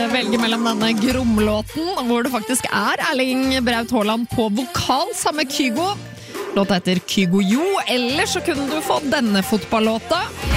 Velge mellom denne Grom-låten, hvor det faktisk Erling Braut Haaland på vokal sammen med Kygo. Låta heter Kygo Jo, eller så kunne du få denne fotballåta.